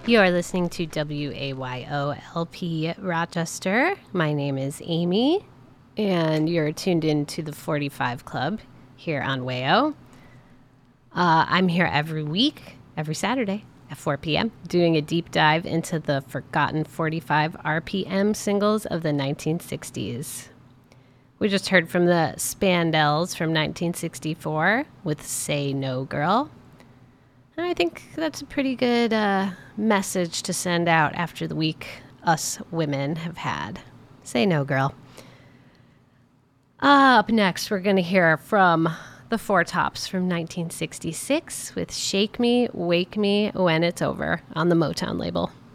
You're listening to WAYO-LP Rochester. My name is Amy, and you're tuned in to the 45 Club here on WAYO. I'm here every week, every Saturday at 4 p.m., doing a deep dive into the forgotten 45 RPM singles of the 1960s. We just heard from the Spandels from 1964 with Say No Girl. I think that's a pretty good message to send out after the week us women have had. Say no, girl. Up next, we're going to hear from the Four Tops from 1966 with Shake Me, Wake Me When It's Over on the Motown label.